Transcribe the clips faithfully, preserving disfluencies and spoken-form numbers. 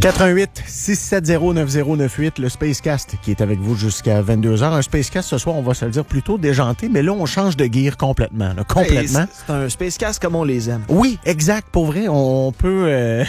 quatre un huit, six sept zéro, neuf zéro neuf huit, le Spacecast qui est avec vous jusqu'à vingt-deux heures. Un Spacecast ce soir, on va se le dire, plutôt déjanté, mais là, on change de gear complètement. Là, complètement. Hey, c'est un Spacecast comme on les aime. Oui, exact. Pour vrai, on peut euh,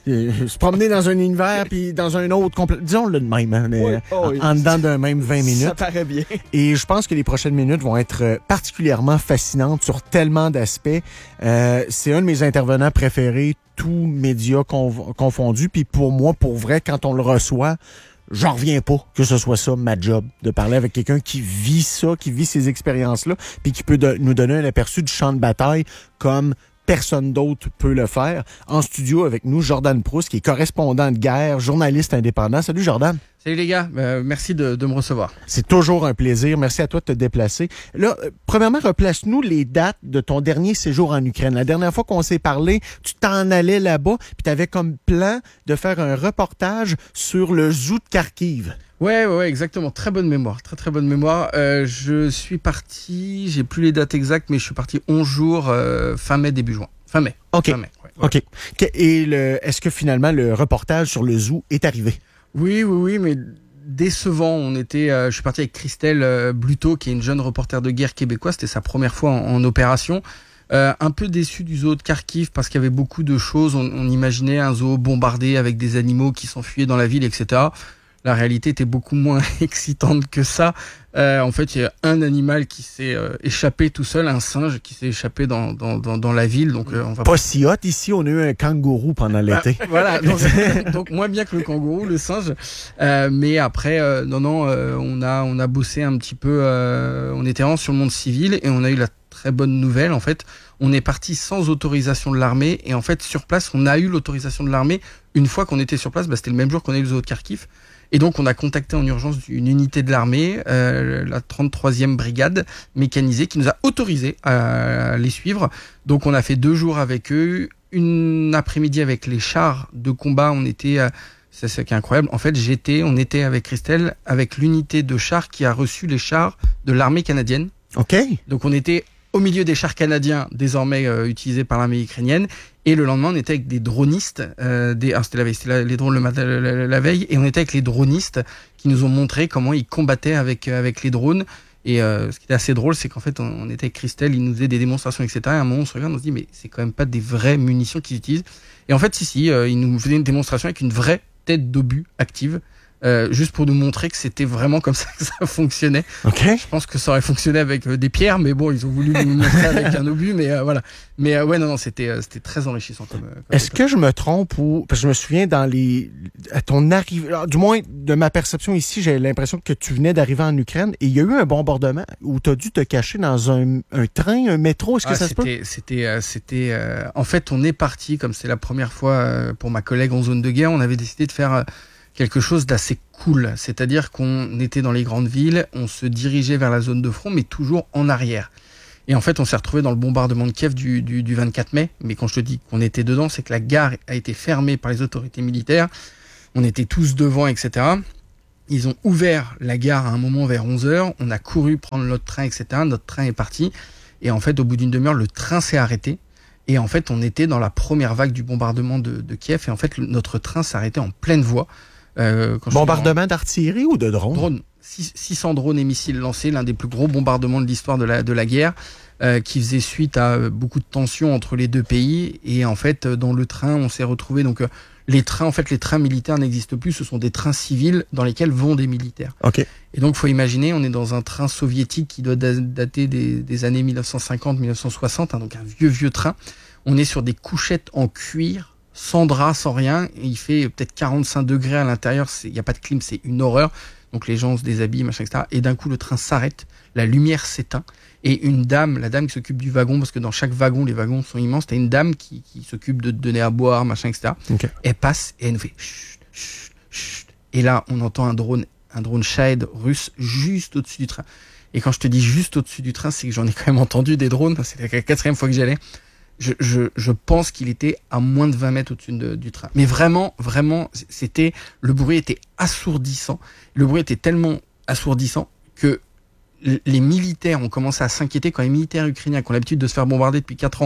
se promener dans un univers puis dans un autre. Compl- Disons-le de même, hein, oui. Oh, oui. en, en dedans d'un même vingt minutes. Ça paraît bien. Et je pense que les prochaines minutes vont être particulièrement fascinantes sur tellement d'aspects. Euh, c'est un de mes intervenants préférés, tous médias conf- confondus. Puis pour moi, pour vrai, quand on le reçoit, j'en reviens pas que ce soit ça ma job, de parler avec quelqu'un qui vit ça, qui vit ces expériences-là, puis qui peut de- nous donner un aperçu du champ de bataille comme personne d'autre peut le faire. En studio avec nous, Jordan Proust, qui est correspondant de guerre, journaliste indépendant. Salut Jordan. Salut les gars, euh, merci de, de me recevoir. C'est toujours un plaisir. Merci à toi de te déplacer. Là, euh, premièrement, replace-nous les dates de ton dernier séjour en Ukraine. La dernière fois qu'on s'est parlé, tu t'en allais là-bas, puis tu avais comme plan de faire un reportage sur le zoo de Kharkiv. Ouais, ouais, ouais, exactement. Très bonne mémoire, très très bonne mémoire. Euh, je suis parti, j'ai plus les dates exactes, mais je suis parti onze jours, euh, fin mai, début juin. Fin mai. OK. Fin mai, ouais, ouais. OK. Et le, est-ce que finalement le reportage sur le zoo est arrivé? Oui, oui, oui, mais décevant. On était, euh, je suis parti avec Christelle euh, Bluteau, qui est une jeune reporter de guerre québécoise. C'était sa première fois en, en opération. Euh, un peu déçu du zoo de Kharkiv parce qu'il y avait beaucoup de choses. On, on imaginait un zoo bombardé avec des animaux qui s'enfuyaient dans la ville, et cetera. La réalité était beaucoup moins excitante que ça. Euh, en fait, il y a un animal qui s'est euh, échappé tout seul, un singe qui s'est échappé dans dans dans, dans la ville. Donc, euh, on va pas si hot ici. On a eu un kangourou pendant l'été. Bah, voilà. Donc, donc moins bien que le kangourou, le singe. Euh, mais après, euh, non, non, euh, on a on a bossé un petit peu. Euh, on était vraiment sur le monde civil et on a eu la très bonne nouvelle. En fait, on est parti sans autorisation de l'armée et en fait sur place, on a eu l'autorisation de l'armée une fois qu'on était sur place. Bah, c'était le même jour qu'on a eu le zoo de Kharkiv. Et donc, on a contacté en urgence une unité de l'armée, euh, la trente-troisième brigade mécanisée, qui nous a autorisé à les suivre. Donc, on a fait deux jours avec eux, une après-midi avec les chars de combat. On était, euh, c'est ça qui est incroyable. En fait, j'étais, on était avec Christelle, avec l'unité de chars qui a reçu les chars de l'armée canadienne. OK. Donc, on était au milieu des chars canadiens, désormais euh, utilisés par l'armée ukrainienne. Et le lendemain, on était avec des dronistes. Euh, des, ah, c'était la veille, c'était la, les drones le matin, la, la, la veille. Et on était avec les dronistes qui nous ont montré comment ils combattaient avec, avec les drones. Et euh, ce qui était assez drôle, c'est qu'en fait, on, on était avec Christelle, il nous faisait des démonstrations, et cetera. Et à un moment, on se regarde, on se dit, mais c'est quand même pas des vraies munitions qu'ils utilisent. Et en fait, si, si, euh, il nous faisait une démonstration avec une vraie tête d'obus active. Euh, juste pour nous montrer que c'était vraiment comme ça que ça fonctionnait. Okay. Je pense que ça aurait fonctionné avec euh, des pierres, mais bon, ils ont voulu nous montrer avec un obus, mais euh, voilà. Mais euh, ouais, non, non, c'était euh, c'était très enrichissant comme. Euh, comme Est-ce que je me trompe ou parce que je me souviens dans les à ton arrivée, alors, du moins de ma perception ici, j'ai l'impression que tu venais d'arriver en Ukraine et il y a eu un bombardement où tu as dû te cacher dans un, un train, un métro. Est-ce que ah, ça se peut? C'était, c'était, euh, c'était. Euh, en fait, on est parti comme c'est la première fois euh, pour ma collègue en zone de guerre. On avait décidé de faire. Euh, quelque chose d'assez cool, c'est-à-dire qu'on était dans les grandes villes, on se dirigeait vers la zone de front, mais toujours en arrière. Et en fait, on s'est retrouvé dans le bombardement de Kiev du, du, du vingt-quatre mai, mais quand je te dis qu'on était dedans, c'est que la gare a été fermée par les autorités militaires, on était tous devant, et cetera. Ils ont ouvert la gare à un moment vers onze heures, on a couru prendre notre train, et cetera. Notre train est parti, et en fait, au bout d'une demi-heure, le train s'est arrêté. Et en fait, on était dans la première vague du bombardement de, de Kiev, et en fait, le, notre train s'arrêtait en pleine voie. Euh, bombardement d'artillerie ou de drones? Drones. six cents drones et missiles lancés, l'un des plus gros bombardements de l'histoire de la, de la guerre, euh, qui faisait suite à euh, beaucoup de tensions entre les deux pays. Et en fait, dans le train, on s'est retrouvé. Donc, euh, les trains, en fait, les trains militaires n'existent plus. Ce sont des trains civils dans lesquels vont des militaires. Okay. Et donc, faut imaginer, on est dans un train soviétique qui doit dater des, des années mille neuf cent cinquante mille neuf cent soixante, hein, donc un vieux, vieux train. On est sur des couchettes en cuir, sans drap, sans rien. Il fait peut-être quarante-cinq degrés à l'intérieur. Il n'y a pas de clim, c'est une horreur. Donc les gens se déshabillent, machin, et cetera. Et d'un coup, le train s'arrête, la lumière s'éteint. Et une dame, la dame qui s'occupe du wagon, parce que dans chaque wagon, les wagons sont immenses, t'as une dame qui, qui s'occupe de te donner à boire, machin, et cetera. Okay. Elle passe et elle nous fait chut, chut, chut. Et là, on entend un drone, un drone Shahed russe juste au-dessus du train. Et quand je te dis juste au-dessus du train, c'est que j'en ai quand même entendu des drones. C'était la quatrième fois que j'y allais. Je, je, je pense qu'il était à moins de vingt mètres au-dessus de, du train. Mais vraiment, vraiment, c'était, le bruit était assourdissant. Le bruit était tellement assourdissant que les militaires ont commencé à s'inquiéter quand les militaires ukrainiens, qui ont l'habitude de se faire bombarder depuis quatre ans,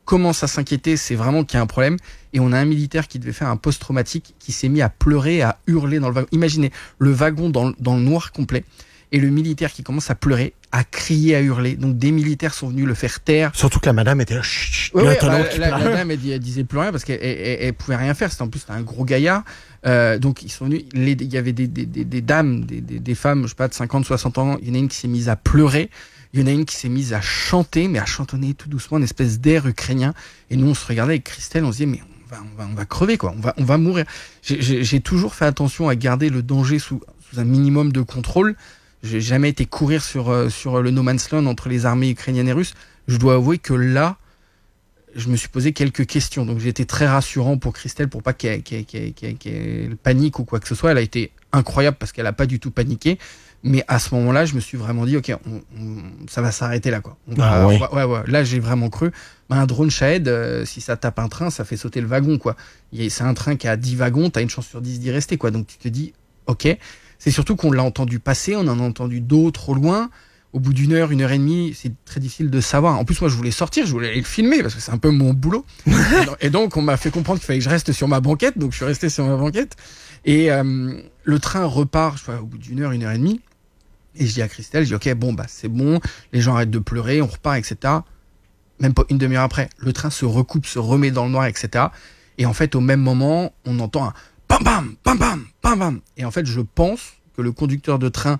commence à s'inquiéter, c'est vraiment qu'il y a un problème. Et on a un militaire qui devait faire un post-traumatique qui s'est mis à pleurer, à hurler dans le wagon. Imaginez, le wagon dans, dans le noir complet. Et le militaire qui commence à pleurer, à crier, à hurler. Donc des militaires sont venus le faire taire. Surtout que la madame était là. Chut, chut, ouais, là, ouais, t'as bah, l'autre qui la, pleure. la madame, elle, elle disait plus rien parce qu'elle elle, elle, elle pouvait rien faire. C'était en plus c'était un gros gaillard. Euh, donc ils sont venus. Les, il y avait des, des, des, des dames, des, des, des femmes, je sais pas, de cinquante, soixante ans. Il y en a une qui s'est mise à pleurer. Il y en a une qui s'est mise à chanter, mais à chantonner tout doucement, une espèce d'air ukrainien. Et nous, on se regardait avec Christelle, on se disait, mais on va, on va, on va crever, quoi. On va, on va mourir. J'ai, j'ai, j'ai toujours fait attention à garder le danger sous, sous un minimum de contrôle. J'ai jamais été courir sur, euh, sur le no man's land entre les armées ukrainiennes et russes. Je dois avouer que là, je me suis posé quelques questions. Donc j'ai été très rassurant pour Christelle pour pas qu'elle, qu'elle, qu'elle, qu'elle, qu'elle panique ou quoi que ce soit. Elle a été incroyable parce qu'elle a pas du tout paniqué. Mais à ce moment-là, je me suis vraiment dit, ok, on, on, ça va s'arrêter là, quoi. On va, Ah, oui. on va, ouais, ouais. Là, j'ai vraiment cru. Ben, un drone Shahed, euh, si ça tape un train, ça fait sauter le wagon, quoi. Il y a, c'est un train qui a dix wagons, t'as une chance sur dix d'y rester, quoi. Donc tu te dis, ok. C'est surtout qu'on l'a entendu passer, on en a entendu d'autres au loin. Au bout d'une heure, une heure et demie, c'est très difficile de savoir. En plus, moi, je voulais sortir, je voulais aller le filmer parce que c'est un peu mon boulot. Et donc, on m'a fait comprendre qu'il fallait que je reste sur ma banquette. Donc, je suis resté sur ma banquette. Et euh, le train repart, je sais pas, au bout d'une heure, une heure et demie. Et je dis à Christelle, je dis, ok, bon, bah, c'est bon. Les gens arrêtent de pleurer, on repart, et cetera. Même pas une demi-heure après, le train se recoupe, se remet dans le noir, et cetera. Et en fait, au même moment, on entend un bam bam, bam bam, bam bam. Et en fait, je pense que le conducteur de train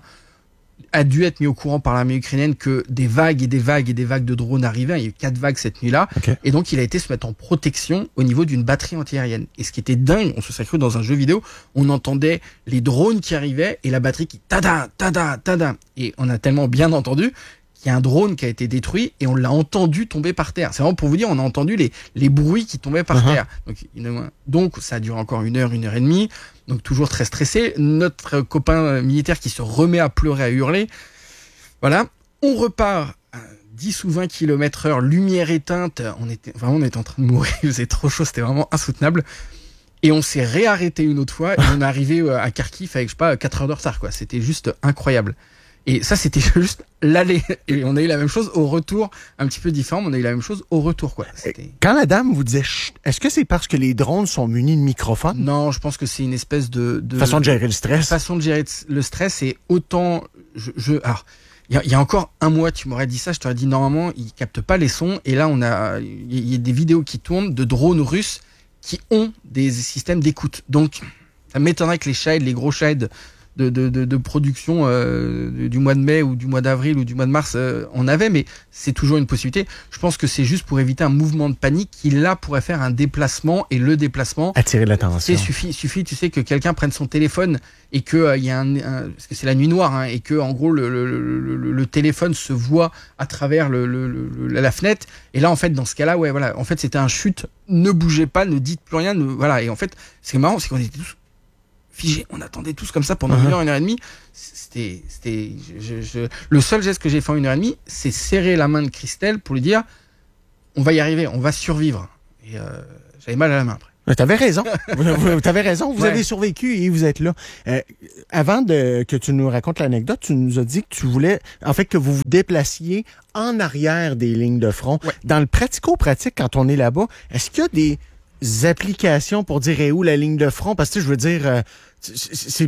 a dû être mis au courant par l'armée ukrainienne que des vagues et des vagues et des vagues de drones arrivaient. Il y a eu quatre vagues cette nuit-là. Okay. Et donc, il a été se mettre en protection au niveau d'une batterie antiaérienne. Et ce qui était dingue, on se serait cru dans un jeu vidéo, on entendait les drones qui arrivaient et la batterie qui tada, tada, tada. Et on a tellement bien entendu qu'il y a un drone qui a été détruit et on l'a entendu tomber par terre. C'est vraiment pour vous dire, on a entendu les, les bruits qui tombaient par uh-huh. terre. Donc, donc, ça a duré encore une heure, une heure et demie. Donc toujours très stressé. Notre copain militaire qui se remet à pleurer, à hurler. Voilà. On repart à dix ou vingt kilomètres heure, lumière éteinte. On était, vraiment, on était en train de mourir. Il faisait trop chaud, c'était vraiment insoutenable. Et on s'est réarrêté une autre fois et on est arrivé à Kharkiv avec, je sais pas, quatre heures de retard, quoi. C'était juste incroyable. Et ça, c'était juste l'aller. Et on a eu la même chose au retour, un petit peu différent, mais on a eu la même chose au retour, quoi. C'était... Quand la dame vous disait chut, est-ce que c'est parce que les drones sont munis de microphones? Non, je pense que c'est une espèce de, de façon de gérer le stress. Façon de gérer le stress et autant je, je alors il y, y a encore un mois, tu m'aurais dit ça, je t'aurais dit normalement ils captent pas les sons et là on a il y a des vidéos qui tournent de drones russes qui ont des systèmes d'écoute. Donc ça m'étonnerait que les Shahed, les gros Shahed de, de, de, de production euh, du mois de mai ou du mois d'avril ou du mois de mars euh, on avait, mais c'est toujours une possibilité. Je pense que c'est juste pour éviter un mouvement de panique qui là pourrait faire un déplacement et le déplacement attirer l'attention. C'est suffit, suffit, tu sais que quelqu'un prenne son téléphone et que il euh, y a un, un parce que c'est la nuit noire hein, et que en gros le, le, le, le, le téléphone se voit à travers le, le, le, la fenêtre et là en fait dans ce cas-là ouais voilà en fait c'était un chute, ne bougez pas, ne dites plus rien, ne, voilà et en fait c'est marrant c'est qu'on était tous figés, on attendait tous comme ça pendant uh-huh. une heure, une heure et demie. C'était, c'était, je, je, le seul geste que j'ai fait en une heure et demie, c'est serrer la main de Christelle pour lui dire, on va y arriver, on va survivre. Et euh, j'avais mal à la main après. Mais t'avais raison. vous, t'avais raison. Vous ouais. avez survécu et vous êtes là. Euh, avant de que tu nous racontes l'anecdote, tu nous as dit que tu voulais, en fait, que vous vous déplaciez en arrière des lignes de front. Ouais. Dans le pratico-pratique, quand on est là-bas, est-ce qu'il y a des applications pour dire est où la ligne de front? Parce que je veux dire, euh, c'est, c'est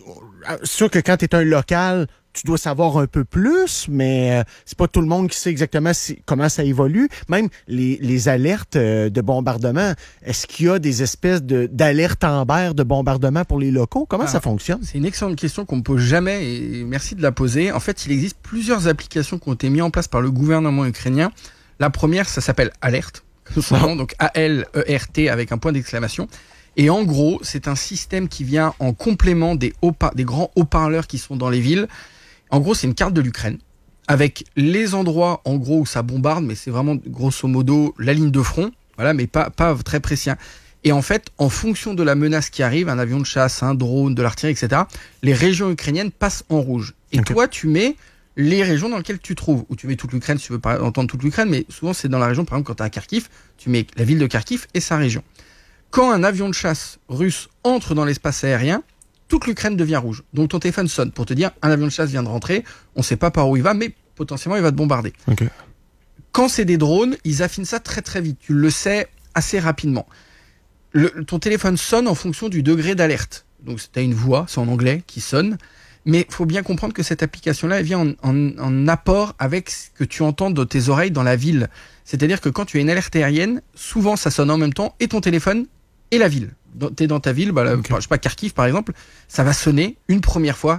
sûr que quand tu es un local, tu dois savoir un peu plus, mais euh, c'est pas tout le monde qui sait exactement si, comment ça évolue. Même les, les alertes euh, de bombardement, est-ce qu'il y a des espèces de, d'alertes Amber de bombardement pour les locaux? Comment ah, ça fonctionne? C'est une excellente question qu'on me pose jamais et merci de la poser. En fait, il existe plusieurs applications qui ont été mises en place par le gouvernement ukrainien. La première, ça s'appelle Alert. Son nom, donc A L E R T avec un point d'exclamation. Et en gros, c'est un système qui vient en complément des, haut-par- des grands haut-parleurs qui sont dans les villes. En gros, c'est une carte de l'Ukraine avec les endroits en gros où ça bombarde, mais c'est vraiment grosso modo la ligne de front, voilà, mais pas, pas très précis. Et en fait, en fonction de la menace qui arrive, un avion de chasse, un drone, de l'artillerie, et cetera, les régions ukrainiennes passent en rouge. Et okay. toi, tu mets les régions dans lesquelles tu trouves, ou tu mets toute l'Ukraine si tu veux pas entendre toute l'Ukraine, mais souvent c'est dans la région, par exemple quand tu es à Kharkiv, tu mets la ville de Kharkiv et sa région. Quand un avion de chasse russe entre dans l'espace aérien, toute l'Ukraine devient rouge. Donc ton téléphone sonne pour te dire un avion de chasse vient de rentrer, on sait pas par où il va, mais potentiellement il va te bombarder. Okay. Quand c'est des drones, ils affinent ça très très vite. Tu le sais assez rapidement. Le, ton téléphone sonne en fonction du degré d'alerte. Donc, tu as une voix, c'est en anglais, qui sonne. Mais il faut bien comprendre que cette application-là, elle vient en, en, en apport avec ce que tu entends de tes oreilles dans la ville. C'est-à-dire que quand tu as une alerte aérienne, souvent ça sonne en même temps, et ton téléphone, et la ville. Tu es dans ta ville, bah, là, okay. je sais pas, Kharkiv par exemple, ça va sonner une première fois.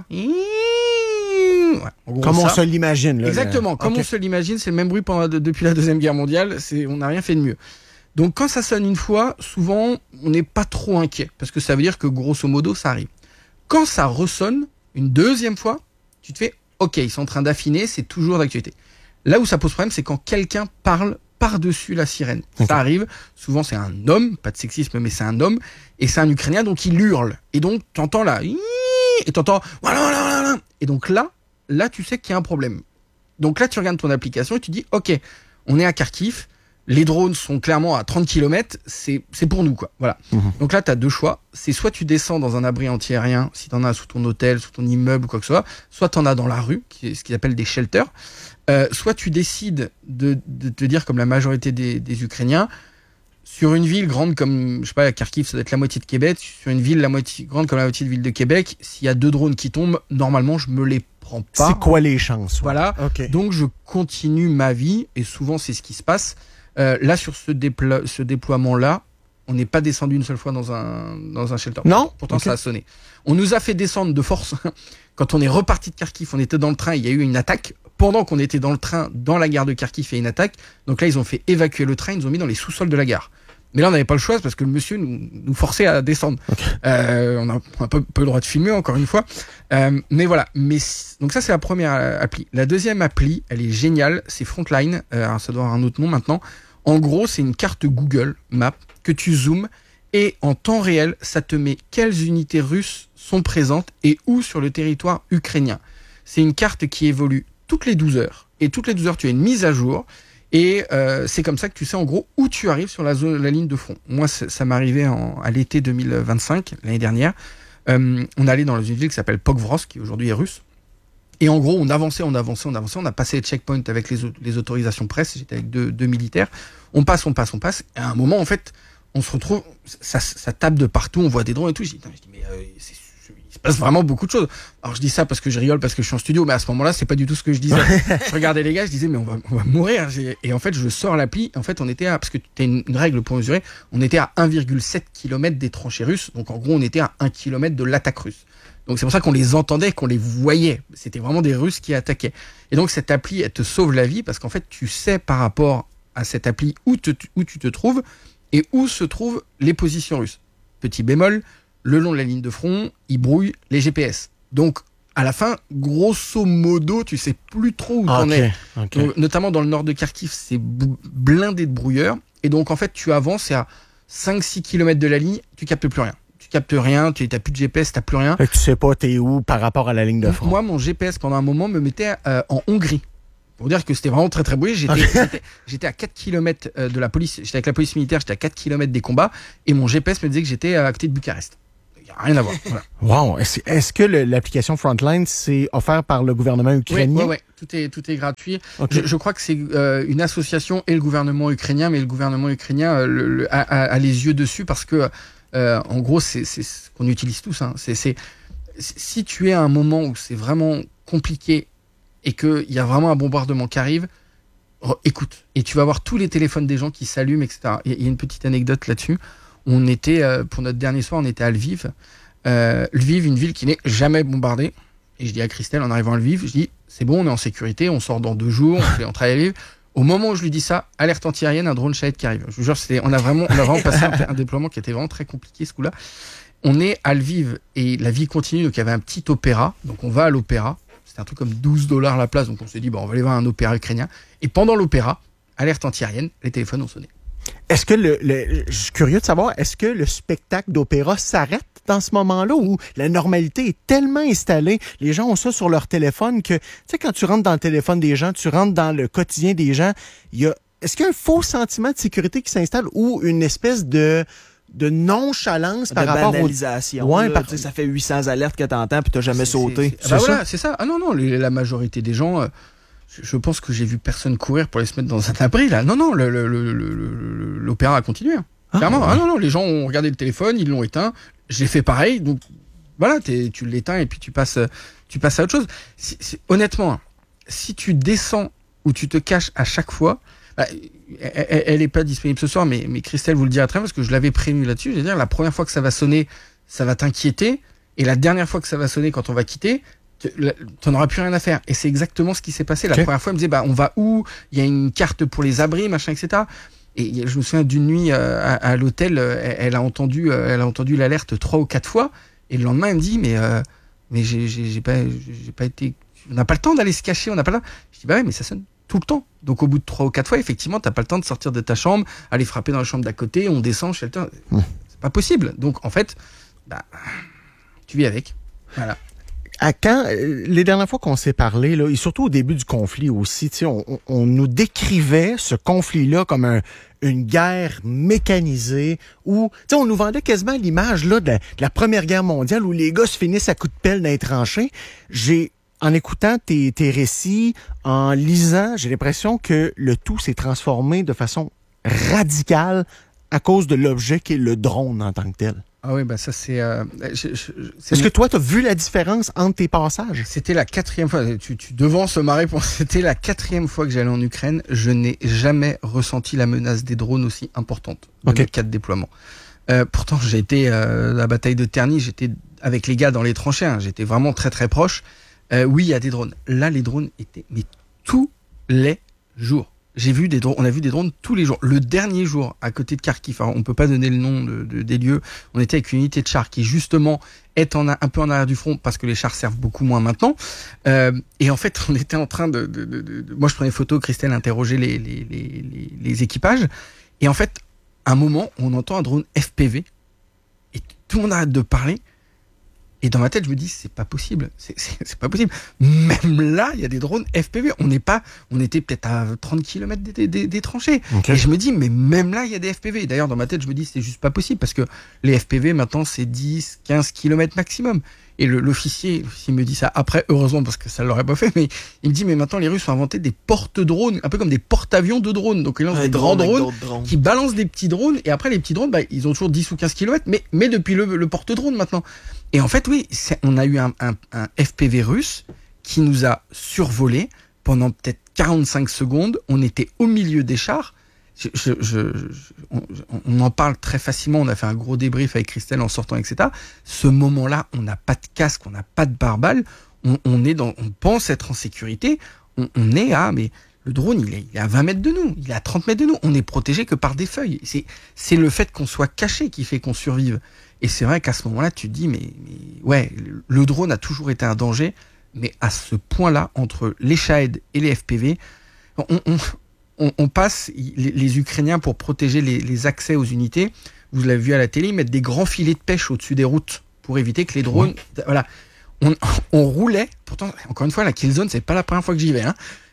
Ouais, gros, comme ça. on se l'imagine. Là, Exactement, là. Comme okay. on se l'imagine, c'est le même bruit pendant, de, depuis la Deuxième Guerre mondiale, c'est, on n'a rien fait de mieux. Donc quand ça sonne une fois, souvent, on n'est pas trop inquiet, parce que ça veut dire que grosso modo, ça arrive. Quand ça ressonne une deuxième fois, tu te fais « Ok, ils sont en train d'affiner, c'est toujours d'actualité ». Là où ça pose problème, c'est quand quelqu'un parle par-dessus la sirène. Okay. Ça arrive, souvent c'est un homme, pas de sexisme, mais c'est un homme, et c'est un Ukrainien, donc il hurle. Et donc, tu entends là, et tu entends « Et donc là, là, tu sais qu'il y a un problème. Donc là, tu regardes ton application et tu dis, OK, on est à Kharkiv, les drones sont clairement à trente kilomètres, c'est, c'est pour nous, quoi. Voilà. Mmh. Donc là, tu as deux choix. C'est soit tu descends dans un abri antiaérien, si tu en as sous ton hôtel, sous ton immeuble ou quoi que ce soit, soit tu en as dans la rue, qui est ce qu'ils appellent des shelters, euh, soit tu décides de, de te dire, comme la majorité des, des Ukrainiens, sur une ville grande comme, je sais pas, Kharkiv, ça doit être la moitié de Québec, sur une ville la moitié grande comme la moitié de ville de Québec, s'il y a deux drones qui tombent, normalement, je me les prends pas. C'est quoi les chances? Ouais. Voilà. Okay. Donc, je continue ma vie, et souvent, c'est ce qui se passe. Euh, là, sur ce, déplo- ce déploiement-là, on n'est pas descendu une seule fois dans un, dans un shelter. Non. Pourtant, okay. ça a sonné. On nous a fait descendre de force. Quand on est reparti de Kharkiv, on était dans le train, il y a eu une attaque. Pendant qu'on était dans le train, dans la gare de Kharkiv, il y a une attaque. Donc là, ils ont fait évacuer le train, ils nous ont mis dans les sous-sols de la gare. Mais là, on n'avait pas le choix parce que le monsieur nous, nous forçait à descendre. Okay. Euh, on a, on a pas, pas le droit de filmer, encore une fois. Euh, mais voilà. Mais, donc ça, c'est la première appli. La deuxième appli, elle est géniale. C'est Frontline. Euh, alors ça doit avoir un autre nom maintenant. En gros, c'est une carte Google Maps que tu zoomes et en temps réel, ça te met quelles unités russes sont présentes et où sur le territoire ukrainien. C'est une carte qui évolue toutes les douze heures. Et toutes les douze heures, tu as une mise à jour. Et euh, c'est comme ça que tu sais en gros où tu arrives sur la zone, la ligne de front. Moi, ça, ça m'est arrivé en, à l'été deux mille vingt-cinq, l'année dernière. Euh, on allait dans une ville qui s'appelle Pokrovsk, qui aujourd'hui est russe. Et en gros, on avançait, on avançait, on avançait. On a passé les checkpoints avec les, les autorisations presse. J'étais avec deux, deux militaires. On passe, on passe, on passe. Et à un moment, en fait, on se retrouve, ça, ça tape de partout. On voit des drones et tout. Je dis, je dis mais euh, c'est il se passe vraiment beaucoup de choses. Alors je dis ça parce que je rigole, parce que je suis en studio, mais à ce moment-là, c'est pas du tout ce que je disais. Je regardais les gars, je disais mais on va, on va mourir. Et en fait, je sors l'appli. En fait, on était à, parce que tu as une, une règle pour mesurer, on était à un virgule sept kilomètres des tranchées russes. Donc en gros, on était à un kilomètre de l'attaque russe. Donc c'est pour ça qu'on les entendait, qu'on les voyait. C'était vraiment des Russes qui attaquaient. Et donc cette appli, elle te sauve la vie parce qu'en fait, tu sais par rapport à cette appli où, te, où tu te trouves et où se trouvent les positions russes. Petit bémol, le long de la ligne de front, il brouille les G P S. Donc, à la fin, grosso modo, tu sais plus trop où t'en okay, es. Okay. Donc, notamment dans le nord de Kharkiv, c'est blindé de brouilleurs. Et donc, en fait, tu avances et à cinq six kilomètres de la ligne, tu captes plus rien. Tu captes rien, tu n'as plus de G P S, tu n'as plus rien. Fait que tu sais pas t'es où par rapport à la ligne de front. Moi, mon G P S, pendant un moment, me mettait euh, en Hongrie. Pour dire que c'était vraiment très très brouillé. J'étais, okay. j'étais, j'étais à quatre kilomètres de la police, j'étais avec la police militaire, j'étais à quatre kilomètres des combats, et mon G P S me disait que j'étais à côté de Bucarest. Il n'y a rien à voir. Voilà. Wow! Est-ce, est-ce que le, l'application Frontline, c'est offert par le gouvernement ukrainien? Oui, oui, oui. Tout est, tout est gratuit. Okay. Je, je crois que c'est euh, une association et le gouvernement ukrainien, mais le gouvernement ukrainien euh, le, le, a, a, a les yeux dessus parce que, euh, en gros, c'est, c'est ce qu'on utilise tous. Hein. C'est, c'est, si tu es à un moment où c'est vraiment compliqué et qu'il y a vraiment un bombardement qui arrive, oh, écoute, et tu vas voir tous les téléphones des gens qui s'allument, et cetera. Il y a une petite anecdote là-dessus. On était, euh, pour notre dernier soir, on était à Lviv. Euh, Lviv, une ville qui n'est jamais bombardée. Et je dis à Christelle, en arrivant à Lviv, je dis, c'est bon, on est en sécurité, on sort dans deux jours, on, fait, on travaille à Lviv. Au moment où je lui dis ça, alerte antiaérienne, un drone Shahed qui arrive. Je vous jure, c'était, on a vraiment, on a vraiment passé un, un déploiement qui était vraiment très compliqué ce coup-là. On est à Lviv et la vie continue, donc il y avait un petit opéra. Donc on va à l'opéra. C'était un truc comme douze dollars la place, donc on s'est dit, bon, on va aller voir un opéra ukrainien. Et pendant l'opéra, alerte antiaérienne, les téléphones ont sonné. Est-ce que le, le, je suis curieux de savoir, est-ce que le spectacle d'opéra s'arrête dans ce moment-là où la normalité est tellement installée, les gens ont ça sur leur téléphone que, tu sais, quand tu rentres dans le téléphone des gens, tu rentres dans le quotidien des gens, il y a, est-ce qu'il y a un faux sentiment de sécurité qui s'installe ou une espèce de, de nonchalance par de rapport banalisation. Au... Ouais, là, par... Ça fait huit cents alertes que t'entends puis t'as jamais c'est, sauté. C'est, c'est, bah voilà, c'est ça. Ah non, non, les, la majorité des gens... Euh, je pense que j'ai vu personne courir pour aller se mettre dans un abri, là. Non, non, le, le, le, le, l'opéra a continué. Hein. Ah, Clairement. Ouais. Ah non, non, les gens ont regardé le téléphone, ils l'ont éteint. J'ai fait pareil. Donc, voilà, t'es, tu l'éteins et puis tu passes, tu passes à autre chose. Si, si, honnêtement, si tu descends ou tu te caches à chaque fois, bah, elle n'est pas disponible ce soir, mais, mais Christelle vous le dira très bien parce que je l'avais prévenu là-dessus. Je veux dire, la première fois que ça va sonner, ça va t'inquiéter. Et la dernière fois que ça va sonner quand on va quitter, t'en auras plus rien à faire. Et c'est exactement ce qui s'est passé. La okay. première fois, elle me disait, bah, on va où? Il y a une carte pour les abris, machin, et cetera. Et je me souviens d'une nuit euh, à, à l'hôtel, elle, elle a entendu, euh, elle a entendu l'alerte trois ou quatre fois. Et le lendemain, elle me dit, mais, euh, mais j'ai, j'ai, j'ai pas, j'ai pas été, on n'a pas le temps d'aller se cacher, on n'a pas le temps. Je dis, bah ouais, mais ça sonne tout le temps. Donc, au bout de trois ou quatre fois, effectivement, t'as pas le temps de sortir de ta chambre, aller frapper dans la chambre d'à côté, on descend, shelter. Mmh. C'est pas possible. Donc, en fait, bah, tu vis avec. Voilà. À quand, les dernières fois qu'on s'est parlé, là, et surtout au début du conflit aussi, tu sais, on, on, on nous décrivait ce conflit-là comme un, une guerre mécanisée où, tu sais, on nous vendait quasiment l'image là de la, de la Première Guerre mondiale où les gars se finissent à coups de pelle dans les tranchées. J'ai, en écoutant tes, tes récits, en lisant, j'ai l'impression que le tout s'est transformé de façon radicale à cause de l'objet qui est le drone en tant que tel. Ah oui, bah ça c'est... Euh, je, je, c'est Est-ce que toi, tu as vu la différence entre tes passages? C'était la quatrième fois, tu, tu devances ma réponse, c'était la quatrième fois que j'allais en Ukraine. Je n'ai jamais ressenti la menace des drones aussi importante de okay. mes quatre déploiements. Euh, pourtant, j'ai été euh, à la bataille de Terny, j'étais avec les gars dans les tranchées, hein, j'étais vraiment très très proche. Euh, oui, il y a des drones. Là, les drones étaient mais tous les jours. J'ai vu des drones, on a vu des drones tous les jours. Le dernier jour, à côté de Kharkiv, alors on peut pas donner le nom de, de, des lieux, on était avec une unité de chars qui justement est en a, un peu en arrière du front parce que les chars servent beaucoup moins maintenant. Euh, et en fait, on était en train de, de, de, de, de moi je prenais photo, Christelle interrogeait les, les, les, les, les équipages. Et en fait, à un moment, on entend un drone F P V et tout le monde arrête de parler. Et dans ma tête, je me dis, c'est pas possible. C'est, c'est, c'est pas possible. Même là, il y a des drones F P V. On n'est pas, on était peut-être à trente kilomètres des, des, des, des tranchées. Okay. Et je me dis, mais même là, il y a des F P V. D'ailleurs, dans ma tête, je me dis, c'est juste pas possible parce que les F P V, maintenant, c'est dix, quinze kilomètres maximum. Et le, l'officier, l'officier me dit ça après, heureusement, parce que ça l'aurait pas fait, mais il me dit, mais maintenant, les Russes ont inventé des porte-drones, un peu comme des porte-avions de drones. Donc, ils lancent ouais, des grands drones, drones qui balancent des petits drones. Et après, les petits drones, bah, ils ont toujours dix ou quinze kilomètres, mais, mais depuis le, le porte-drone maintenant. Et en fait, oui, c'est, on a eu un, un, un F P V russe qui nous a survolé pendant peut-être quarante-cinq secondes. On était au milieu des chars. Je, je, je, je, on, on en parle très facilement. On a fait un gros débrief avec Christelle en sortant, et cetera. Ce moment-là, on n'a pas de casque, on n'a pas de pare-balles. On, on est dans, on pense être en sécurité. On, on est à, mais le drone, il est, il est à vingt mètres de nous, il est à trente mètres de nous. On est protégé que par des feuilles. C'est, c'est le fait qu'on soit caché qui fait qu'on survive. Et c'est vrai qu'à ce moment-là, tu te dis, mais, mais ouais, le drone a toujours été un danger, mais à ce point-là, entre les Shahed et les F P V, on, on, on, on passe, les, les Ukrainiens, pour protéger les, les accès aux unités, vous l'avez vu à la télé, ils mettent des grands filets de pêche au-dessus des routes pour éviter que les drones... Oui. Voilà. On, on roulait, pourtant, encore une fois, la Killzone, c'est pas la première fois que j'y vais, hein.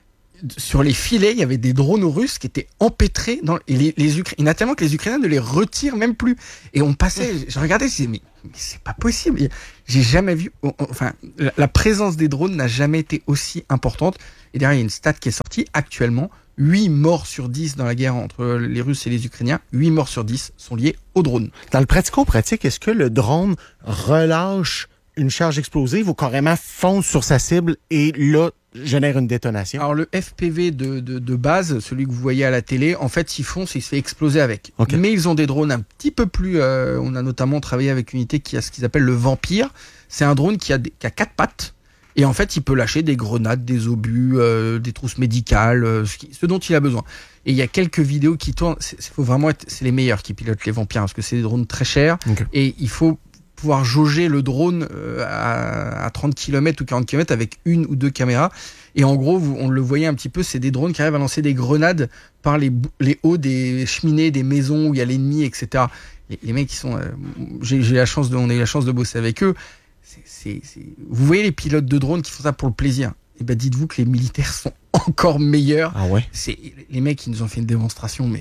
Sur les filets, il y avait des drones russes qui étaient empêtrés dans et les, les Ukra... il y en a tellement que les Ukrainiens ne les retirent même plus. Et on passait, je regardais, je disais mais, mais c'est pas possible. J'ai jamais vu, enfin la, la présence des drones n'a jamais été aussi importante. Et derrière il y a une stat qui est sortie actuellement, huit morts sur dix dans la guerre entre les Russes et les Ukrainiens, huit morts sur dix sont liés aux drones. Dans le pratico-pratique, est-ce que le drone relâche une charge explosive ou carrément fonce sur sa cible et là génère une détonation? Alors le F P V de, de, de base, celui que vous voyez à la télé, en fait s'il fonce, il se fait exploser avec. Okay. Mais ils ont des drones un petit peu plus... Euh, on a notamment travaillé avec une unité qui a ce qu'ils appellent le Vampire. C'est un drone qui a, des, qui a quatre pattes. Et en fait, il peut lâcher des grenades, des obus, euh, des trousses médicales, euh, ce, qui, ce dont il a besoin. Et il y a quelques vidéos qui tournent. C'est, faut vraiment être, c'est les meilleurs qui pilotent les Vampires parce que c'est des drones très chers. Okay. Et il faut pouvoir jauger le drone euh, à, à trente kilomètres ou quarante kilomètres avec une ou deux caméras. Et en gros, vous, on le voyait un petit peu, c'est des drones qui arrivent à lancer des grenades par les, les hauts des cheminées, des maisons où il y a l'ennemi, et cetera. Les, les mecs, qui sont, euh, j'ai, j'ai la chance de, on a eu la chance de bosser avec eux. C'est, c'est, c'est... Vous voyez les pilotes de drones qui font ça pour le plaisir. Et ben, dites-vous que les militaires sont encore meilleurs. Ah ouais. C'est les mecs qui nous ont fait une démonstration, mais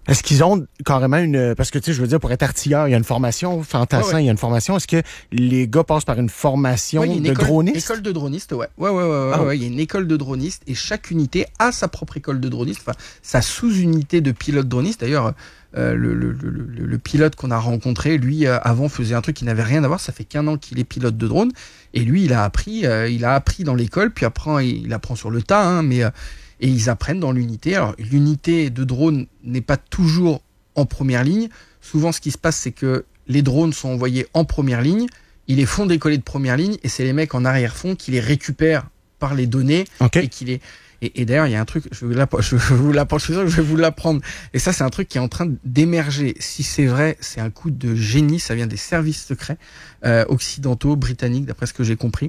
Est-ce qu'ils ont carrément une... Parce que, tu sais, je veux dire, pour être artilleur, il y a une formation, fantassin, ouais, ouais. il y a une formation. Est-ce que les gars passent par une formation ouais, une de école, dronistes? École de dronistes, ouais. Ouais, ouais, ouais, ouais, ah. ouais. Il y a une école de dronistes et chaque unité a sa propre école de dronistes, enfin, sa sous-unité de pilote droniste. D'ailleurs, euh, le, le, le, le, le pilote qu'on a rencontré, lui, euh, avant, faisait un truc qui n'avait rien à voir. Ça fait qu'un an qu'il est pilote de drone. Et lui, il a appris, euh, il a appris dans l'école, puis après, il apprend sur le tas, hein, mais... Euh, et ils apprennent dans l'unité. Alors, l'unité de drone n'est pas toujours en première ligne. Souvent, ce qui se passe, c'est que les drones sont envoyés en première ligne, ils les font décoller de première ligne, et c'est les mecs en arrière-fond qui les récupèrent par les données. Okay. Et qui les... Et, et d'ailleurs, il y a un truc, je vais vous je vais vous l'apprendre, je suis sûr que je vais vous l'apprendre. Et ça, c'est un truc qui est en train d'émerger. Si c'est vrai, c'est un coup de génie. Ça vient des services secrets euh, occidentaux, britanniques, d'après ce que j'ai compris.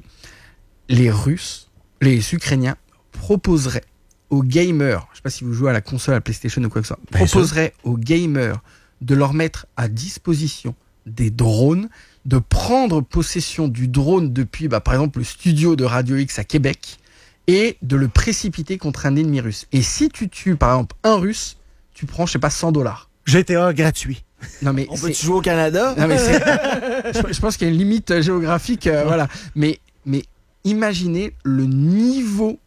Les Russes, les Ukrainiens proposeraient aux gamers, je sais pas si vous jouez à la console, à la PlayStation ou quoi que ce soit, Bien proposerait sûr. aux gamers de leur mettre à disposition des drones, de prendre possession du drone depuis, bah, par exemple, le studio de Radio X à Québec, et de le précipiter contre un ennemi russe. Et si tu tues, par exemple, un Russe, tu prends, je sais pas, cent dollars. G T A gratuit. Non, mais on peut-tu jouer au Canada? Non, mais c'est... je, je pense qu'il y a une limite géographique, euh, voilà. Mais, mais imaginez le niveau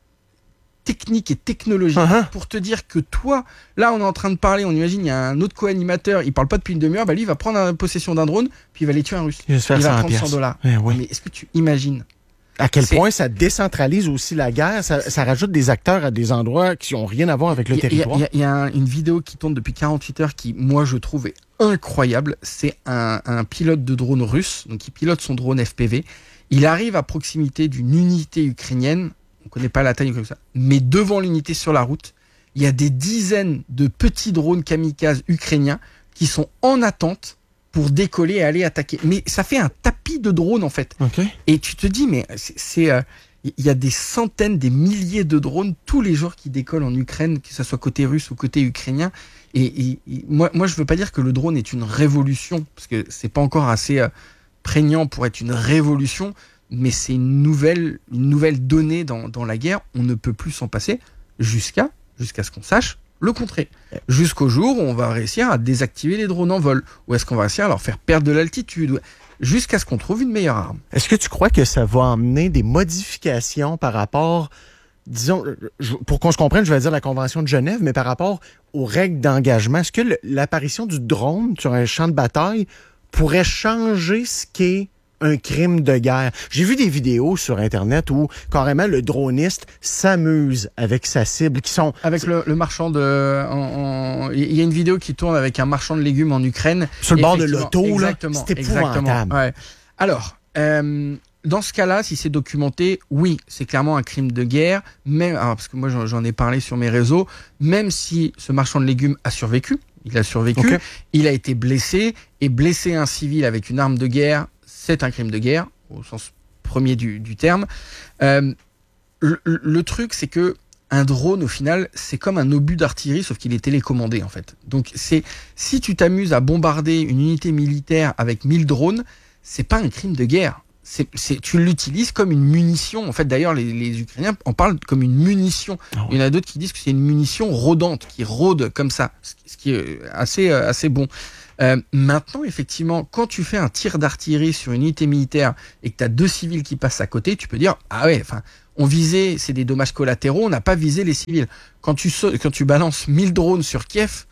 technique et technologique uh-huh. pour te dire que toi, là on est en train de parler, on imagine il y a un autre co-animateur, il parle pas depuis une demi-heure, bah lui il va prendre possession d'un drone, puis il va aller tuer un Russe. Il va, se faire il va prendre pièces. cent dollars. Eh oui. Mais est-ce que tu imagines à quel c'est... point ça décentralise aussi la guerre, ça, ça rajoute des acteurs à des endroits qui n'ont rien à voir avec le y a, territoire. Il y a, y a un, une vidéo qui tourne depuis quarante-huit heures qui, moi je trouve, est incroyable. C'est un, un pilote de drone russe, donc il pilote son drone F P V. Il arrive à proximité d'une unité ukrainienne. On ne connaît pas la taille comme ça. Mais devant l'unité sur la route, il y a des dizaines de petits drones kamikazes ukrainiens qui sont en attente pour décoller et aller attaquer. Mais ça fait un tapis de drones, en fait. Okay. Et tu te dis, mais c'est... c'est euh, il y a des centaines, des milliers de drones tous les jours qui décollent en Ukraine, que ce soit côté russe ou côté ukrainien. Et, et, et moi, moi, je ne veux pas dire que le drone est une révolution, parce que c'est pas encore assez euh, prégnant pour être une révolution, mais c'est une nouvelle, une nouvelle donnée dans, dans la guerre. On ne peut plus s'en passer jusqu'à, jusqu'à ce qu'on sache le contrer. Jusqu'au jour où on va réussir à désactiver les drones en vol, ou est-ce qu'on va réussir à leur faire perdre de l'altitude, jusqu'à ce qu'on trouve une meilleure arme. Est-ce que tu crois que ça va amener des modifications par rapport, disons, pour qu'on se comprenne, je vais dire la Convention de Genève, mais par rapport aux règles d'engagement? Est-ce que le, l'apparition du drone sur un champ de bataille pourrait changer ce qu'est un crime de guerre? J'ai vu des vidéos sur Internet où carrément le droniste s'amuse avec sa cible, qui sont... Avec le, le marchand de... En, en, il y a une vidéo qui tourne avec un marchand de légumes en Ukraine. Sur le bord de l'auto, là, c'est épouvantable. Ouais. Alors, euh, dans ce cas-là, si c'est documenté, oui, c'est clairement un crime de guerre, même, alors, parce que moi j'en, j'en ai parlé sur mes réseaux, même si ce marchand de légumes a survécu, il a survécu, okay. Il a été blessé, et blesser un civil avec une arme de guerre, c'est un crime de guerre, au sens premier du, du terme. Euh, le, le truc, c'est que un drone, au final, c'est comme un obus d'artillerie, sauf qu'il est télécommandé, en fait. Donc, c'est, si tu t'amuses à bombarder une unité militaire avec mille drones, c'est pas un crime de guerre. C'est, c'est, tu l'utilises comme une munition. En fait, d'ailleurs, les, les Ukrainiens en parlent comme une munition. Oh. Il y en a d'autres qui disent que c'est une munition rôdante, qui rôde comme ça, ce qui est assez, assez bon. Euh, maintenant, effectivement, quand tu fais un tir d'artillerie sur une unité militaire et que tu as deux civils qui passent à côté, tu peux dire « Ah ouais, enfin, on visait, c'est des dommages collatéraux, on n'a pas visé les civils. » Quand tu, quand tu balances mille drones sur Kiev...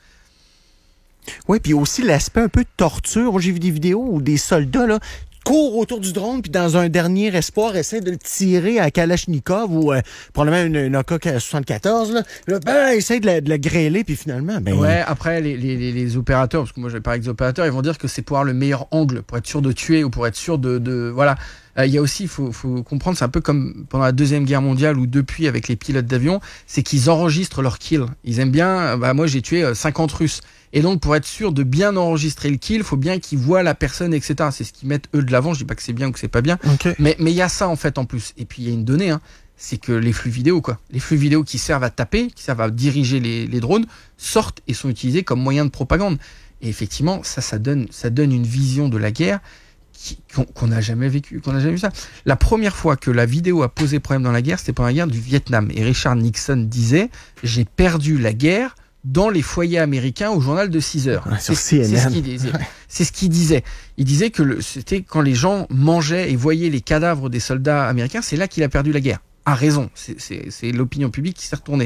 Oui, puis aussi l'aspect un peu de torture. Moi, j'ai vu des vidéos où des soldats, là, court autour du drone, puis dans un dernier espoir, essaie de le tirer à Kalachnikov ou euh, probablement une, une A K soixante-quatorze, là, là ben, essaie de la, de la grêler, puis finalement... Ben, ouais, après, les, les, les opérateurs, parce que moi, je vais parler avec des opérateurs, ils vont dire que c'est pour avoir le meilleur angle, pour être sûr de tuer ou pour être sûr de... de voilà. Il euh, y a aussi, il faut, faut comprendre, c'est un peu comme pendant la Deuxième Guerre mondiale ou depuis avec les pilotes d'avion, c'est qu'ils enregistrent leurs kills. Ils aiment bien, bah moi j'ai tué cinquante Russes. Et donc, pour être sûr de bien enregistrer le kill, il faut bien qu'ils voient la personne, et cetera. C'est ce qu'ils mettent eux de l'avant. Je dis pas que c'est bien ou que c'est pas bien. Okay. Mais mais il y a ça, en fait, en plus. Et puis, il y a une donnée, hein, c'est que les flux vidéo, quoi. Les flux vidéo qui servent à taper, qui servent à diriger les, les drones, sortent et sont utilisés comme moyen de propagande. Et effectivement, ça, ça donne, ça donne une vision de la guerre qui, qu'on, qu'on n'a jamais vécu, qu'on n'a jamais vu ça. La première fois que la vidéo a posé problème dans la guerre, c'était pendant la guerre du Vietnam. Et Richard Nixon disait, j'ai perdu la guerre, dans les foyers américains au journal de six heures. Ouais, sur c'est, C N N. C'est ce qu'il disait. C'est ce qu'il disait. Il disait que le, c'était quand les gens mangeaient et voyaient les cadavres des soldats américains, c'est là qu'il a perdu la guerre. A raison. C'est, c'est, c'est l'opinion publique qui s'est retournée.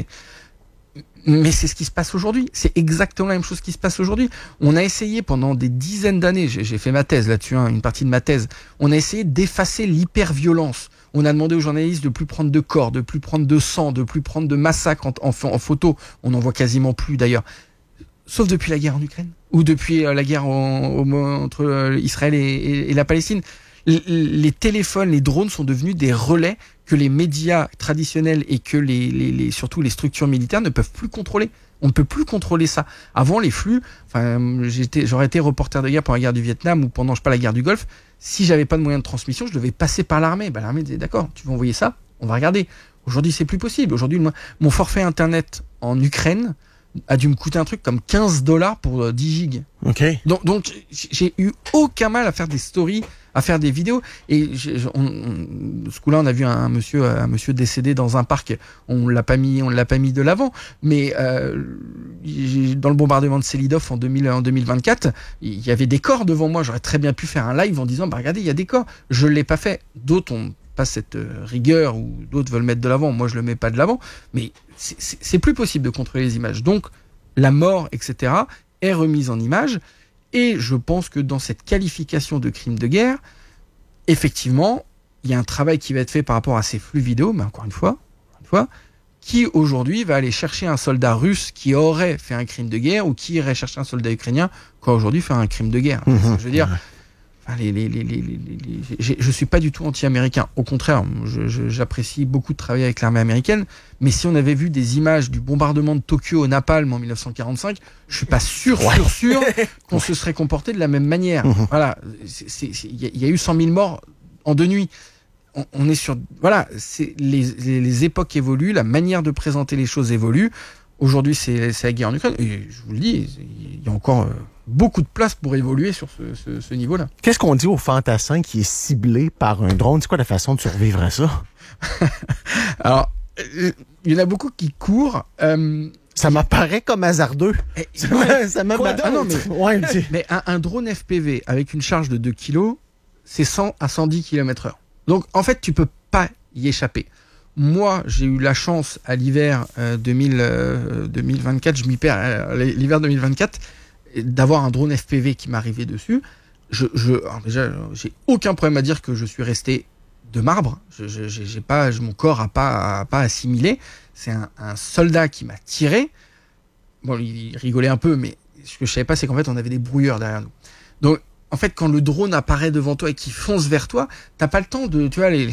Mais c'est ce qui se passe aujourd'hui. C'est exactement la même chose qui se passe aujourd'hui. On a essayé pendant des dizaines d'années, j'ai, j'ai fait ma thèse là-dessus, hein, une partie de ma thèse, on a essayé d'effacer l'hyperviolence. On a demandé aux journalistes de plus prendre de corps, de plus prendre de sang, de plus prendre de massacres en, en, en photo. On n'en voit quasiment plus d'ailleurs. Sauf depuis la guerre en Ukraine. Ou depuis euh, la guerre en, en, entre euh, Israël et, et, et la Palestine. Les, les téléphones, les drones sont devenus des relais que les médias traditionnels et que les, les, les, surtout les structures militaires ne peuvent plus contrôler. On ne peut plus contrôler ça. Avant, les flux, enfin, j'étais, j'aurais été reporter de guerre pendant la guerre du Vietnam ou pendant, je sais pas, la guerre du Golfe. Si j'avais pas de moyen de transmission, je devais passer par l'armée. Ben, l'armée disait, d'accord, tu veux envoyer ça? On va regarder. Aujourd'hui, c'est plus possible. Aujourd'hui, moi, mon forfait Internet en Ukraine a dû me coûter un truc comme quinze dollars pour dix gigs. OK. Donc, donc, j'ai eu aucun mal à faire des stories, à faire des vidéos. Et j'ai, on, on, ce coup-là, on a vu un, un monsieur, un monsieur décédé dans un parc. On l'a pas mis, on l'a pas mis de l'avant. Mais euh, dans le bombardement de Selidov en, deux mille, en deux mille vingt-quatre, il y avait des corps devant moi. J'aurais très bien pu faire un live en disant, bah regardez, il y a des corps. Je l'ai pas fait. D'autres ont pas cette rigueur ou d'autres veulent mettre de l'avant. Moi, je le mets pas de l'avant. Mais c'est, c'est, c'est plus possible de contrôler les images. Donc, la mort, et cetera, est remise en image. Et je pense que dans cette qualification de crime de guerre, effectivement, il y a un travail qui va être fait par rapport à ces flux vidéo, mais encore une fois, une fois, qui aujourd'hui va aller chercher un soldat russe qui aurait fait un crime de guerre ou qui irait chercher un soldat ukrainien qui a aujourd'hui fait un crime de guerre. Mmh, je veux dire, enfin, les, les, les, les, les, les, je suis pas du tout anti-américain. Au contraire, je, je, j'apprécie beaucoup de travailler avec l'armée américaine. Mais si on avait vu des images du bombardement de Tokyo au napalm en dix-neuf cent quarante-cinq, je suis pas sûr, ouais. sûr, sûr qu'on se serait comporté de la même manière. Mmh. Voilà, il y, y a eu cent mille morts en deux nuits. On, on est sur, voilà, c'est les, les, les époques évoluent, la manière de présenter les choses évolue. Aujourd'hui, c'est, c'est la guerre en Ukraine. Et je vous le dis, il y a encore euh, beaucoup de place pour évoluer sur ce, ce, ce niveau-là. Qu'est-ce qu'on dit au fantassin qui est ciblé par un drone? C'est quoi la façon de survivre à ça? Alors, il y en a beaucoup qui courent. Euh, ça m'apparaît comme hasardeux. Et, ouais, ça m'apparaît. Ah non, mais, ouais, mais un, un drone F P V avec une charge de deux kilos, c'est cent à cent dix kilomètres heure. Donc, en fait, tu peux pas y échapper. Moi, j'ai eu la chance à l'hiver euh, deux mille, euh, deux mille vingt-quatre, je m'y perds, euh, l'hiver deux mille vingt-quatre, d'avoir un drone F P V qui m'arrivait dessus. Je, je, alors déjà, j'ai aucun problème à dire que je suis resté de marbre. Je, je, j'ai pas, mon corps a pas, a pas assimilé. C'est un, un soldat qui m'a tiré. Bon, il rigolait un peu, mais ce que je savais pas, c'est qu'en fait, on avait des brouilleurs derrière nous. Donc, en fait, quand le drone apparaît devant toi et qu'il fonce vers toi, t'as pas le temps de, tu vois, les,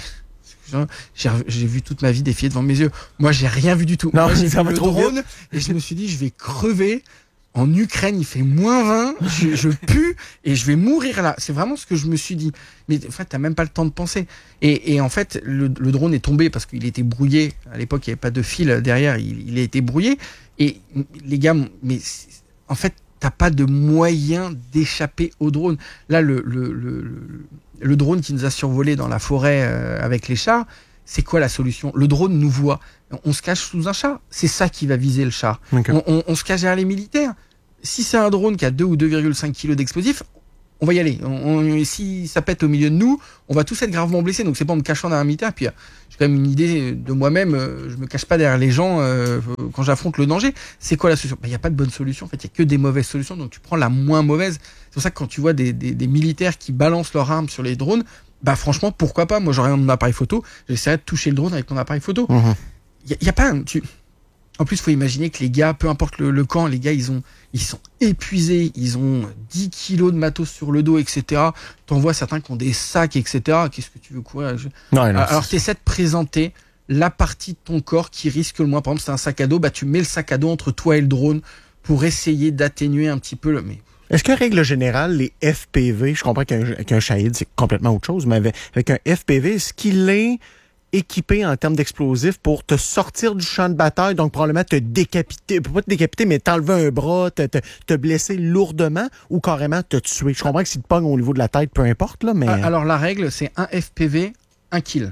J'ai, j'ai vu toute ma vie défiler devant mes yeux. Moi, j'ai rien vu du tout. Non, Moi, j'ai ça vu va le trop drone vite. et je me suis dit, je vais crever. En Ukraine, il fait moins vingt, je, je pue et je vais mourir là. C'est vraiment ce que je me suis dit. Mais en fait, t'as même pas le temps de penser. Et, et en fait, le, le drone est tombé parce qu'il était brouillé. À l'époque, il n'y avait pas de fil derrière. Il, il a été brouillé. Et les gars, mais en fait, t'as pas de moyen d'échapper au drone. Là, le, le, le, le, le drone qui nous a survolé dans la forêt euh, avec les chars, c'est quoi la solution? Le drone nous voit. On se cache sous un char. C'est ça qui va viser le char. Okay. On, on, on se cache derrière les militaires. Si c'est un drone qui a deux ou deux virgule cinq kilos d'explosifs, on va y aller. On, on, si ça pète au milieu de nous, on va tous être gravement blessés. Donc c'est pas en me cachant derrière un militaire. Puis j'ai quand même une idée de moi-même. Je me cache pas derrière les gens euh, quand j'affronte le danger. C'est quoi la solution? Il n'y a pas de bonne solution. En fait, il y a que des mauvaises solutions. Donc tu prends la moins mauvaise. C'est pour ça que quand tu vois des, des, des militaires qui balancent leurs armes sur les drones, bah franchement, pourquoi pas? Moi, j'aurais mon appareil photo. J'essaierais de toucher le drone avec mon appareil photo. Il mmh. y, a, y a pas un, tu... En plus, il faut imaginer que les gars, peu importe le, le camp, les gars, ils ont, ils sont épuisés, ils ont dix kilos de matos sur le dos, et cetera. T'en vois certains qui ont des sacs, et cetera. Qu'est-ce que tu veux courir? Je... non, non, Alors, t'essaies de présenter la partie de ton corps qui risque le moins. Par exemple, c'est un sac à dos, bah, tu mets le sac à dos entre toi et le drone pour essayer d'atténuer un petit peu le, mais... Est-ce que, règle générale, les F P V, je comprends qu'un, qu'un Shahid, c'est complètement autre chose, mais avec, avec un F P V, est-ce qu'il est équipé en termes d'explosifs pour te sortir du champ de bataille, donc probablement te décapiter, pas te décapiter, mais t'enlever un bras, te, te, te blesser lourdement ou carrément te tuer? Je comprends que si tu te pognes au niveau de la tête, peu importe, là, mais... Alors, la règle, c'est un F P V, un kill.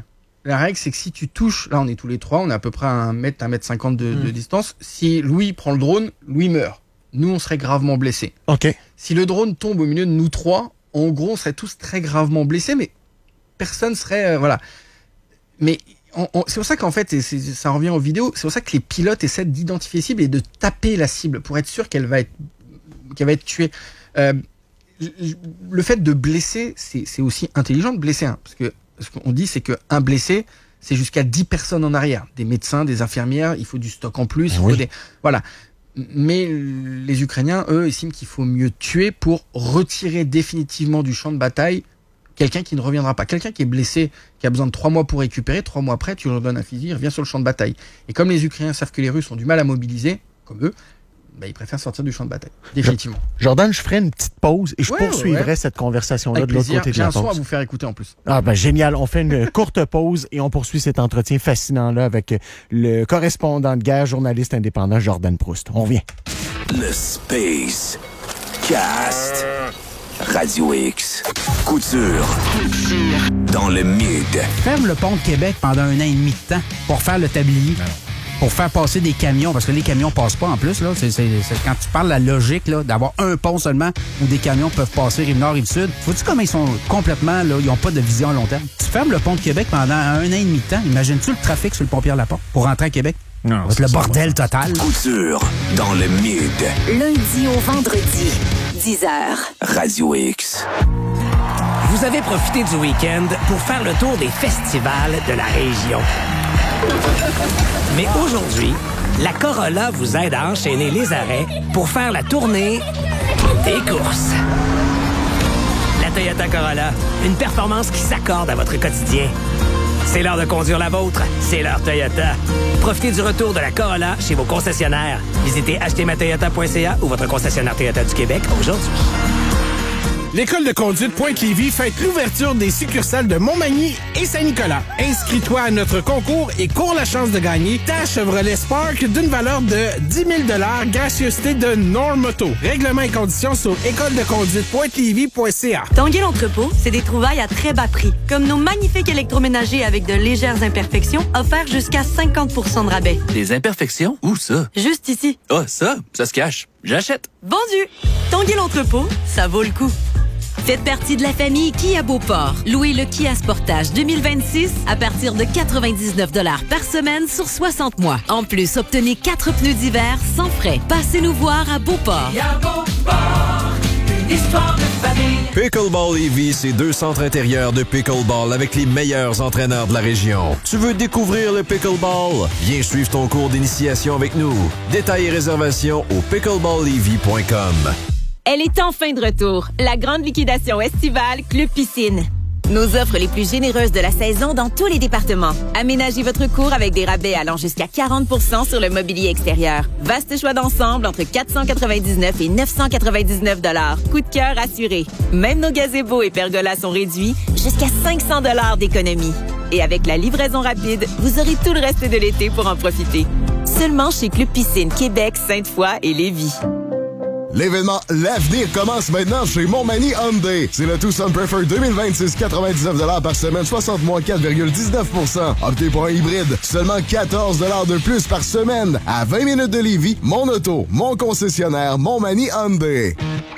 La règle, c'est que si tu touches, là on est tous les trois, on est à peu près à un mètre, un mètre cinquante de, mmh. de distance. Si Louis prend le drone, Louis meurt. Nous, on serait gravement blessés. OK. Si le drone tombe au milieu de nous trois, en gros, on serait tous très gravement blessés, mais personne serait... Euh, voilà. Mais on, on, c'est pour ça qu'en fait, et c'est, ça revient aux vidéos, c'est pour ça que les pilotes essaient d'identifier la cible et de taper la cible pour être sûr qu'elle va être, qu'elle va être tuée. Euh, le fait de blesser, c'est, c'est aussi intelligent de blesser un, parce que ce qu'on dit, c'est qu'un blessé, c'est jusqu'à dix personnes en arrière. Des médecins, des infirmières, il faut du stock en plus. Il faut oui. des... Voilà. Mais les Ukrainiens, eux, estiment qu'il faut mieux tuer pour retirer définitivement du champ de bataille quelqu'un qui ne reviendra pas. Quelqu'un qui est blessé, qui a besoin de trois mois pour récupérer, trois mois après, tu lui redonnes un fusil, il revient sur le champ de bataille. Et comme les Ukrainiens savent que les Russes ont du mal à mobiliser, comme eux, ben, ils préfèrent sortir du champ de bataille, définitivement. Jordan, je ferai une petite pause et je ouais, poursuivrai ouais. cette conversation-là Avec de l'autre plaisir. côté de J'ai la un pause. son à vous faire écouter en plus. Ah ben génial, on fait une courte pause et on poursuit cet entretien fascinant-là avec le correspondant de guerre, journaliste indépendant Jordan Proust. On revient. Le Space Cast. Radio X. Couture. Couture. Dans le mid. Ferme le pont de Québec pendant un an et demi de temps pour faire le tablier. Ben pour faire passer des camions, parce que les camions passent pas en plus. Là, c'est, c'est, c'est quand tu parles de la logique là, d'avoir un pont seulement où des camions peuvent passer rive-nord, rive-sud, vois-tu comment ils sont complètement, là, ils n'ont pas de vision à long terme. Tu fermes le pont de Québec pendant un an et demi de temps, imagines-tu le trafic sur le pont Pierre-Laporte pour rentrer à Québec? Non, c'est le bordel total. Couture dans le mid. Lundi au vendredi, dix heures. Radio X. Vous avez profité du week-end pour faire le tour des festivals de la région. Mais aujourd'hui, la Corolla vous aide à enchaîner les arrêts pour faire la tournée des courses. La Toyota Corolla, une performance qui s'accorde à votre quotidien. C'est l'heure de conduire la vôtre, c'est l'heure Toyota. Profitez du retour de la Corolla chez vos concessionnaires. Visitez acheter ma toyota point c a ou votre concessionnaire Toyota du Québec aujourd'hui. L'école de conduite Pointe-Lévis fête l'ouverture des succursales de Montmagny et Saint-Nicolas. Inscris-toi à notre concours et cours la chance de gagner ta Chevrolet Spark d'une valeur de dix mille dollars, gracieuseté de Normoto. Règlements et conditions sur école de conduite pointe lévis point c a. Tanguay l'entrepôt, c'est des trouvailles à très bas prix, comme nos magnifiques électroménagers avec de légères imperfections offerts jusqu'à cinquante pour cent de rabais. Des imperfections? Où ça? Juste ici. Ah, oh, ça? Ça se cache. J'achète. Vendu! Tanguay l'entrepôt, ça vaut le coup. Faites partie de la famille Kia Beauport. Louez le Kia Sportage deux mille vingt-six à partir de quatre-vingt-dix-neuf dollars par semaine sur soixante mois. En plus, obtenez quatre pneus d'hiver sans frais. Passez nous voir à Beauport. Kia Beauport, une histoire de famille. Pickleball Lévis, c'est deux centres intérieurs de pickleball avec les meilleurs entraîneurs de la région. Tu veux découvrir le pickleball? Viens suivre ton cours d'initiation avec nous. Détails et réservations au pickleball lévis point com. Elle est enfin de retour, la grande liquidation estivale Club Piscine. Nos offres les plus généreuses de la saison dans tous les départements. Aménagez votre cour avec des rabais allant jusqu'à quarante pour cent sur le mobilier extérieur. Vaste choix d'ensemble entre quatre cent quatre-vingt-dix-neuf et neuf cent quatre-vingt-dix-neuf dollars. Coup de cœur assuré. Même nos gazebos et pergolas sont réduits jusqu'à cinq cents dollars d'économie. Et avec la livraison rapide, vous aurez tout le reste de l'été pour en profiter. Seulement chez Club Piscine Québec, Sainte-Foy et Lévis. L'événement L'Avenir commence maintenant chez Montmagny Hyundai. C'est le Tucson Prefer deux mille vingt-six, quatre-vingt-dix-neuf dollars par semaine, soixante mois, quatre virgule dix-neuf pour cent. Optez pour un hybride, seulement quatorze dollars de plus par semaine. À vingt minutes de Lévis, mon auto, mon concessionnaire, Montmagny Hyundai.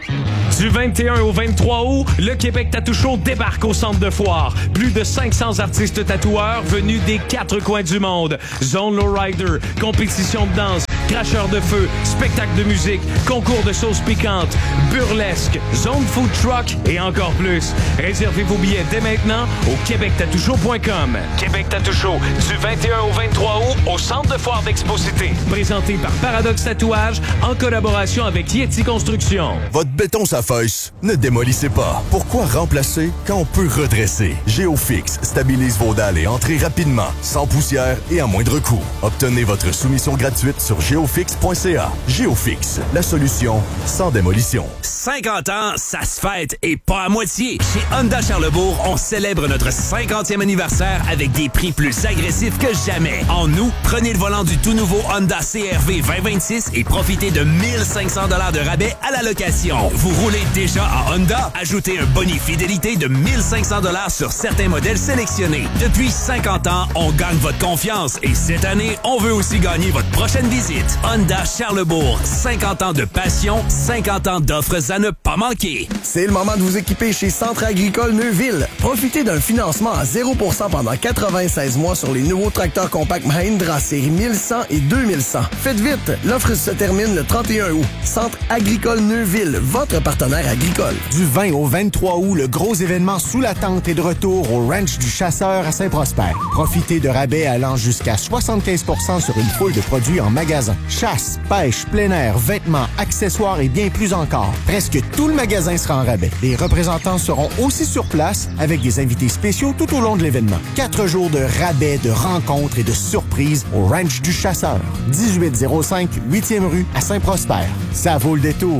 Du vingt et un au vingt-trois août, le Québec Tattoo Show débarque au centre de foire. Plus de cinq cents artistes tatoueurs venus des quatre coins du monde. Zone Lowrider, compétition de danse, cracheur de feu, spectacle de musique, concours de sauces piquantes, burlesque, zone food truck et encore plus. Réservez vos billets dès maintenant au québec tattoo show point com. Québec Tattoo Show, du vingt et un au vingt-trois août, au centre de foire d'Expo-Cité. Présenté par Paradox Tatouage, en collaboration avec Yeti Construction. Votre béton s'affaisse, ne démolissez pas. Pourquoi remplacer quand on peut redresser? GeoFix stabilise vos dalles et entrées rapidement, sans poussière et à moindre coût. Obtenez votre soumission gratuite sur geofix point c a. GeoFix, la solution sans démolition. cinquante ans, ça se fête et pas à moitié. Chez Honda Charlebourg, on célèbre notre cinquantième anniversaire avec des prix plus agressifs que jamais. En août, prenez le volant du tout nouveau Honda C R V vingt vingt-six et profitez de mille cinq cents dollars de rabais à la location. Vous roulez l'est déjà à Honda. Ajoutez un boni fidélité de mille cinq cents dollars sur certains modèles sélectionnés. Depuis cinquante ans, on gagne votre confiance et cette année, on veut aussi gagner votre prochaine visite. Honda Charlebourg, cinquante ans de passion, cinquante ans d'offres à ne pas manquer. C'est le moment de vous équiper chez Centre agricole Neuville. Profitez d'un financement à zéro pour cent pendant quatre-vingt-seize mois sur les nouveaux tracteurs compacts Mahindra série mille cent et deux mille cent. Faites vite, l'offre se termine le trente et un août. Centre agricole Neuville, votre partenaire agricole. Du vingt au vingt-trois août, le gros événement sous la tente est de retour au Ranch du Chasseur à Saint-Prosper. Profitez de rabais allant jusqu'à soixante-quinze pour cent sur une foule de produits en magasin. Chasse, pêche, plein air, vêtements, accessoires et bien plus encore. Presque tout le magasin sera en rabais. Les représentants seront aussi sur place avec des invités spéciaux tout au long de l'événement. Quatre jours de rabais, de rencontres et de surprises au Ranch du Chasseur. dix-huit zéro cinq huitième rue à Saint-Prosper. Ça vaut le détour.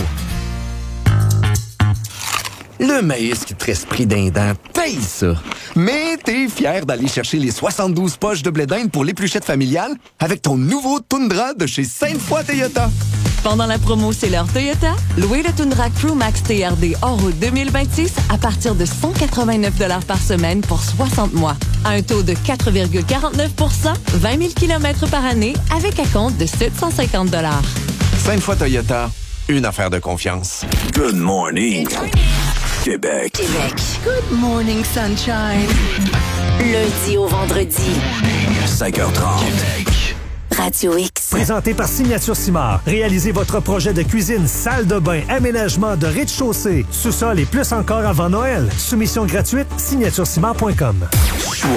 Le maïs qui te reste pris d'un dent, paye ça. Mais t'es fier d'aller chercher les soixante-douze poches de blé d'Inde pour l'épluchette familiale avec ton nouveau Tundra de chez Sainte-Foy Toyota. Pendant la promo C'est l'heure Toyota, louez le Tundra Crewmax T R D hors route deux mille vingt-six à partir de cent quatre-vingt-neuf dollars par semaine pour soixante mois. À un taux de quatre virgule quarante-neuf pour cent, vingt mille kilomètres par année avec un compte de sept cent cinquante dollars. Sainte-Foy Toyota, une affaire de confiance. Good morning, Québec. Québec. Good morning, sunshine. Lundi au vendredi. cinq heures trente. Québec. Radio X. Présenté par Signature Simard. Réalisez votre projet de cuisine, salle de bain, aménagement de rez-de-chaussée, sous-sol et plus encore avant Noël. Soumission gratuite, signature simard point com.